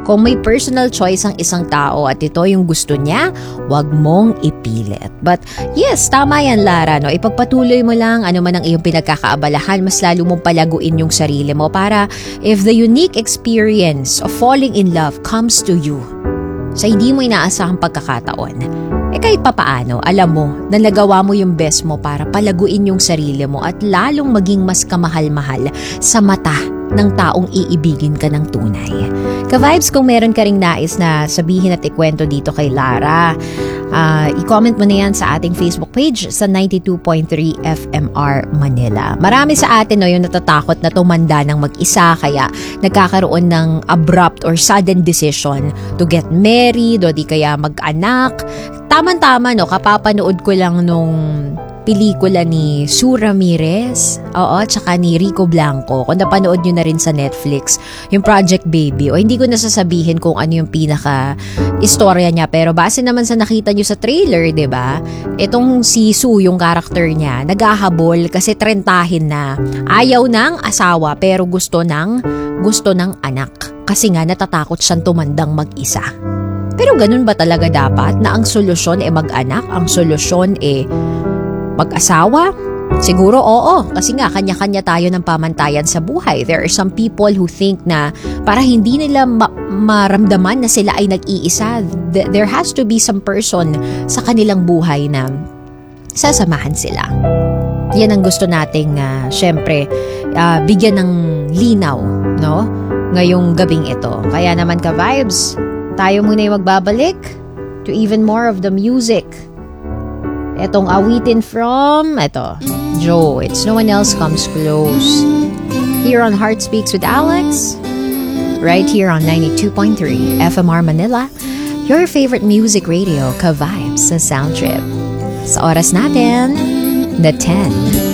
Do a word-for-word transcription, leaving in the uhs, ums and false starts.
Kung may personal choice ang isang tao at ito yung gusto niya, wag mong ipilit. But yes, tama yan Lara, no? Ipagpatuloy mo lang ano man ang iyong pinagkakaabalahan, mas lalo mong palaguin yung sarili mo para if the unique experience of falling in love comes to you sa hindi mo inaasahang pagkakataon, eh kahit papaano, alam mo na nagawa mo yung best mo para palaguin yung sarili mo at lalong maging mas kamahal-mahal sa mata ng taong iibigin ka ng tunay. Ka-vibes, kung meron ka ring nais na sabihin at ikwento dito kay Lara, uh, i-comment mo na yan sa ating Facebook page sa ninety-two point three F M R Manila. Marami sa atin no, yung natatakot na tumanda ng mag-isa kaya nagkakaroon ng abrupt or sudden decision to get married o di kaya mag-anak. Tama-tama no, kapapanood ko lang nung pelikula ni Sue Ramirez, oo, tsaka ni Rico Blanco. Kung napanood nyo na rin sa Netflix, yung Project Baby. O hindi ko nasasabihin kung ano yung pinaka-istorya niya. Pero base naman sa nakita nyo sa trailer, ba diba? Itong si Sue, yung karakter niya, naghahabol kasi trentahin na. Ayaw ng asawa pero gusto ng, gusto ng anak. Kasi nga natatakot siyang tumandang mag-isa. Pero ganun ba talaga dapat na ang solusyon e mag-anak? Ang solusyon e mag-asawa? Siguro oo, kasi nga kanya-kanya tayo ng pamantayan sa buhay. There are some people who think na para hindi nila ma- maramdaman na sila ay nag-iisa, th- there has to be some person sa kanilang buhay na sasamahan sila. Yan ang gusto nating uh, syempre uh, bigyan ng linaw, no? Ngayong gabing ito. Kaya naman ka-vibes, tayo muna yung magbabalik to even more of the music. Etong awitin from, eto, Joe, It's No One Else Comes Close. Here on Heart Speaks with Alex, right here on ninety-two point three F M R Manila, your favorite music radio, ka-vibes sa Sound Trip. Sa oras natin, the ten.